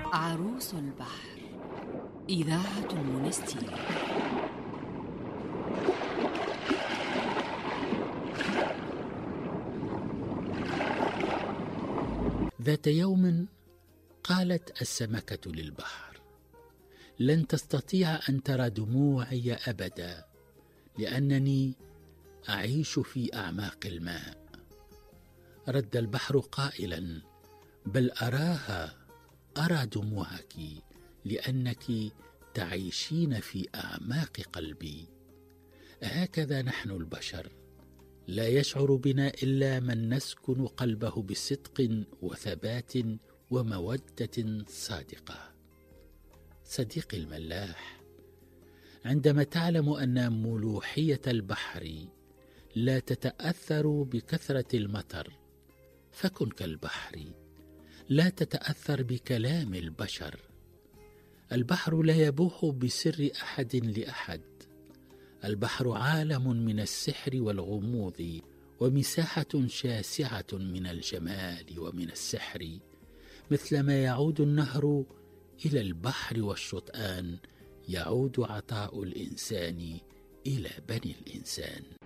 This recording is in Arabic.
عروس البحر، إذاعة المونستير. ذات يوم قالت السمكة للبحر: لن تستطيع أن ترى دموعي أبدا، لأنني أعيش في أعماق الماء. رد البحر قائلا: بل أرى دموعك، لأنك تعيشين في أعماق قلبي. هكذا نحن البشر، لا يشعر بنا إلا من نسكن قلبه بصدق وثبات ومودة صادقة. صديقي الملاح، عندما تعلم أن ملوحية البحر لا تتأثر بكثرة المطر، فكن كالبحر، لا تتأثر بكلام البشر. البحر لا يبوح بسر أحد لأحد. البحر عالم من السحر والغموض، ومساحة شاسعة من الجمال ومن السحر، مثلما يعود النهر إلى البحر والشطآن، يعود عطاء الإنسان إلى بني الإنسان.